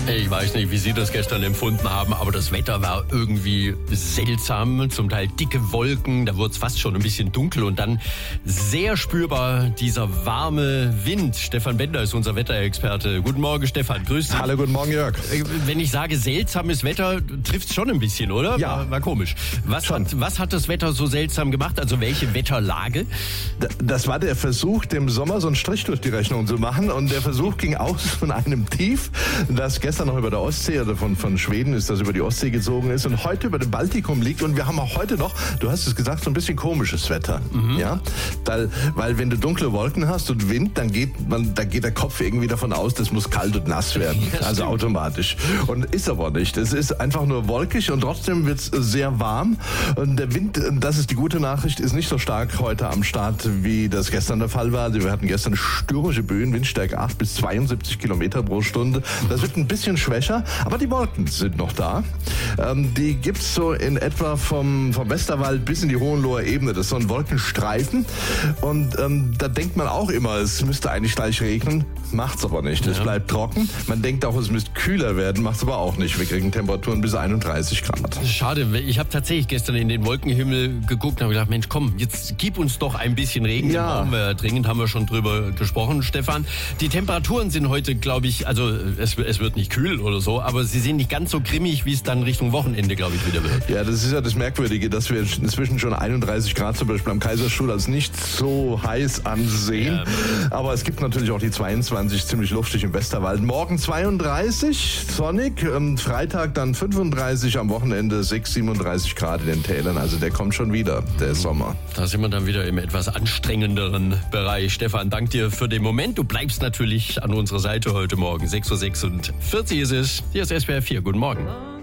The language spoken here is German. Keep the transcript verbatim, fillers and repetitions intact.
Ich weiß nicht, wie Sie das gestern empfunden haben, aber das Wetter war irgendwie seltsam. Zum Teil dicke Wolken, da wurde es fast schon ein bisschen dunkel und dann sehr spürbar dieser warme Wind. Stefan Bender ist unser Wetterexperte. Guten Morgen, Stefan. Grüß dich. Hallo, guten Morgen, Jörg. Wenn ich sage seltsames Wetter, trifft es schon ein bisschen, oder? Ja. War, war komisch. Was Schon. hat, was hat das Wetter so seltsam gemacht? Also welche Wetterlage? Das war der Versuch, dem Sommer so einen Strich durch die Rechnung zu machen. Und der Versuch ging aus von einem Tief, das gestern noch über der Ostsee, oder von, von Schweden ist das über die Ostsee gezogen ist und heute über dem Baltikum liegt. Und wir haben auch heute noch, du hast es gesagt, so ein bisschen komisches Wetter. Mhm. Ja? Da, weil wenn du dunkle Wolken hast und Wind, dann geht, man, da geht der Kopf irgendwie davon aus, das muss kalt und nass werden. Ja, also automatisch. Und ist aber nicht. Es ist einfach nur wolkig und trotzdem wird es sehr warm. Und der Wind, das ist die gute Nachricht, ist nicht so stark heute am Start, wie das gestern der Fall war. Also wir hatten gestern stürmische Böen, Windstärke acht bis zweiundsiebzig Kilometer pro Stunde. Das wird ein bisschen schwächer, aber die Wolken sind noch da. Ähm, die gibt's so in etwa vom, vom Westerwald bis in die Hohenloher Ebene. Das ist so ein Wolkenstreifen. Und ähm, da denkt man auch immer, es müsste eigentlich gleich regnen. Macht's aber nicht. Es ja. bleibt trocken. Man denkt auch, es müsste kühler werden. Macht's aber auch nicht. Wir kriegen Temperaturen bis einunddreißig Grad. Schade. Ich habe tatsächlich gestern in den Wolkenhimmel geguckt und habe gedacht, Mensch, komm, jetzt gib uns doch ein bisschen Regen. Ja. Den brauchen wir dringend, haben wir schon drüber gesprochen, Stefan. Die Temperaturen sind heute, glaube ich, also es, es wird nicht kühl oder so, aber sie sind nicht ganz so grimmig, wie es dann Richtung Wochenende, glaube ich, wieder wird. Ja, das ist ja das Merkwürdige, dass wir inzwischen schon einunddreißig Grad zum Beispiel am Kaiserstuhl als nicht so heiß ansehen. Ja. Aber es gibt natürlich auch die zweiundzwanzig, ziemlich luftig im Westerwald. Morgen zweiunddreißig, sonnig, ähm, Freitag dann fünfunddreißig, am Wochenende sechs, siebenunddreißig Grad in den Tälern. Also der kommt schon wieder, der Sommer. Da sind wir dann wieder im etwas anstrengenderen Bereich. Stefan, dank dir für den Moment. Du bleibst natürlich an unserer Seite heute Morgen. sechs Uhr sechsundvierzig ist es. Hier ist S W R vier. Guten Morgen.